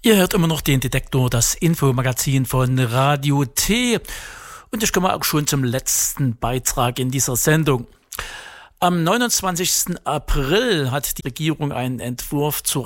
Ihr hört immer noch den Detektor, das Infomagazin von Radio T. Und ich komme auch schon zum letzten Beitrag in dieser Sendung. Am 29. April hat die Regierung einen Entwurf zur